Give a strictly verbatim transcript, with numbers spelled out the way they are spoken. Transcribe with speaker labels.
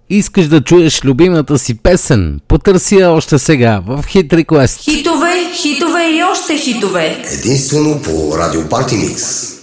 Speaker 1: Искаш да чуеш любимата си песен? Потърси я още сега в Hit Request.
Speaker 2: Хитове, хитове и още хитове.
Speaker 3: Единствено по Радио Парти Микс.